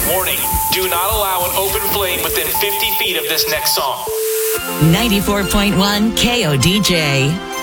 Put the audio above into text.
Warning, do not allow an open flame within 50 feet of this next song. 94.1 KODJ.